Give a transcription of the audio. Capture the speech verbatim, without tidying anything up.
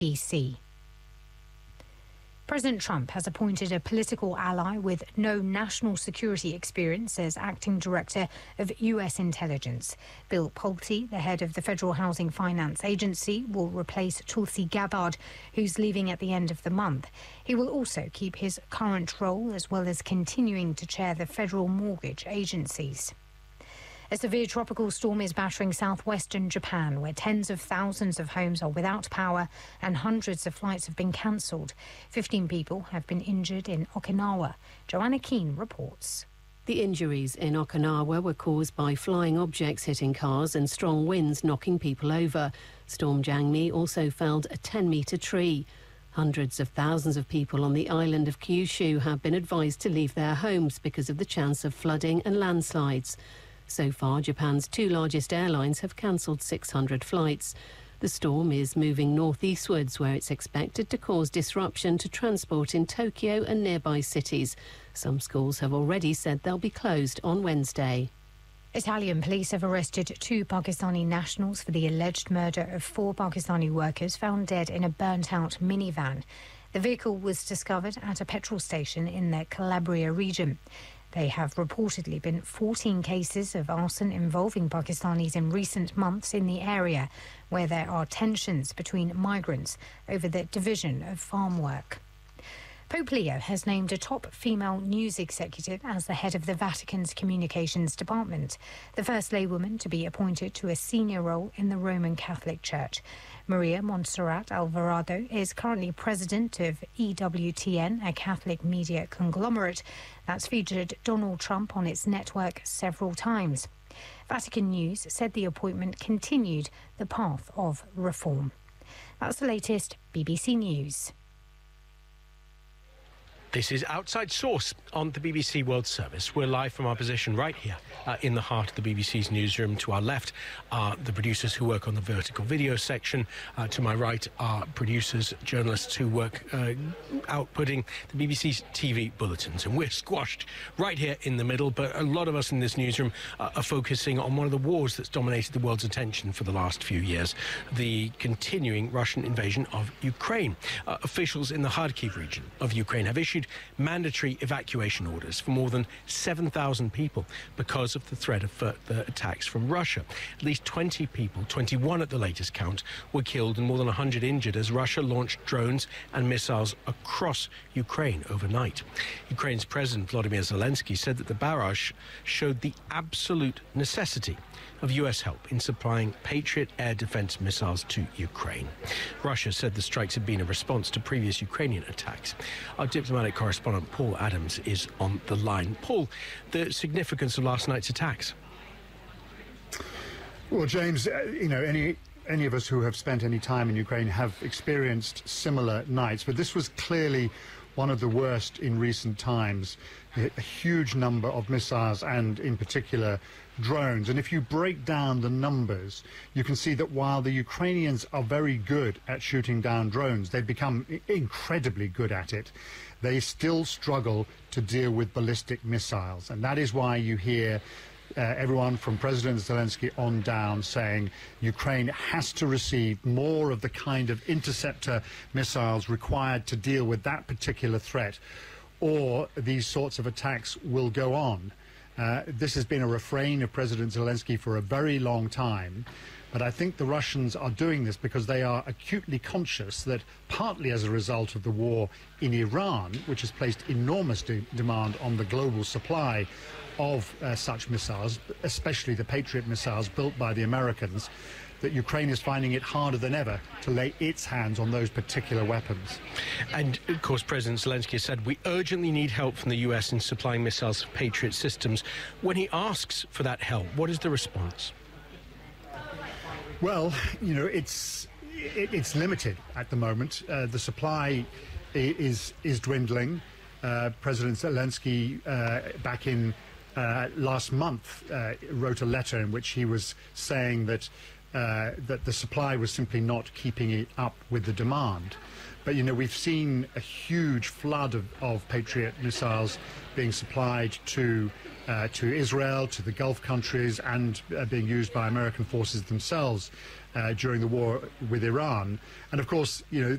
B B C. President Trump has appointed a political ally with no national security experience as acting director of U S intelligence. Bill Pulte, the head of the Federal Housing Finance Agency, will replace Tulsi Gabbard, who's leaving at the end of the month. He will also keep his current role as well as continuing to chair the federal mortgage agencies. A severe tropical storm is battering southwestern Japan, where tens of thousands of homes are without power and hundreds of flights have been cancelled. Fifteen people have been injured in Okinawa. Joanna Keane reports. The injuries in Okinawa were caused by flying objects hitting cars and strong winds knocking people over. Storm Jangmi also felled a ten-metre tree. Hundreds of thousands of people on the island of Kyushu have been advised to leave their homes because of the chance of flooding and landslides. So far, Japan's two largest airlines have cancelled six hundred flights. The storm is moving northeastwards, where it's expected to cause disruption to transport in Tokyo and nearby cities. Some schools have already said they'll be closed on Wednesday. Italian police have arrested two Pakistani nationals for the alleged murder of four Pakistani workers found dead in a burnt-out minivan. The vehicle was discovered at a petrol station in the Calabria region. There have reportedly been fourteen cases of arson involving Pakistanis in recent months in the area, where there are tensions between migrants over the division of farm work. Pope Leo has named a top female news executive as the head of the Vatican's communications department, the first laywoman to be appointed to a senior role in the Roman Catholic Church. Maria Montserrat Alvarado is currently president of E W T N, a Catholic media conglomerate that's featured Donald Trump on its network several times. Vatican News said the appointment continued the path of reform. That's the latest B B C News. This is Outside Source on the B B C World Service. We're live from our position right here uh, in the heart of the B B C's newsroom. To our left are the producers who work on the vertical video section. Uh, to my right are producers, journalists who work uh, outputting the B B C's T V bulletins. And we're squashed right here in the middle. But a lot of us in this newsroom uh, are focusing on one of the wars that's dominated the world's attention for the last few years, the continuing Russian invasion of Ukraine. Uh, officials in the Kharkiv region of Ukraine have issued mandatory evacuation orders for more than seven thousand people because of the threat of further attacks from Russia. At least twenty people, twenty-one at the latest count, were killed and more than one hundred injured as Russia launched drones and missiles across Ukraine overnight. Ukraine's President Volodymyr Zelensky said that the barrage showed the absolute necessity of U S help in supplying Patriot air defense missiles to Ukraine. Russia said the strikes had been a response to previous Ukrainian attacks. Our diplomatic correspondent Paul Adams is on the line. Paul, the significance of last night's attacks? Well, James, uh, you know, any any of us who have spent any time in Ukraine have experienced similar nights, but this was clearly one of the worst in recent times. A huge number of missiles and, in particular, drones. And if you break down the numbers, you can see that while the Ukrainians are very good at shooting down drones, they've become incredibly good at it, they still struggle to deal with ballistic missiles. And that is why you hear Uh, everyone from President Zelensky on down saying Ukraine has to receive more of the kind of interceptor missiles required to deal with that particular threat, or these sorts of attacks will go on. Uh, this has been a refrain of President Zelensky for a very long time. But I think the Russians are doing this because they are acutely conscious that partly as a result of the war in Iran, which has placed enormous de demand on the global supply of uh, such missiles, especially the Patriot missiles built by the Americans, that Ukraine is finding it harder than ever to lay its hands on those particular weapons. And, of course, President Zelensky said we urgently need help from the U S in supplying missiles for Patriot systems. When he asks for that help, what is the response? Well, you know, it's it, it's limited at the moment. Uh, the supply is is dwindling. Uh, President Zelensky, uh, back in uh, last month, uh, wrote a letter in which he was saying that uh, that the supply was simply not keeping it up with the demand. But, you know, we've seen a huge flood of, of Patriot missiles being supplied to uh, to Israel, to the Gulf countries, and uh, being used by American forces themselves uh, during the war with Iran. And, of course, you know,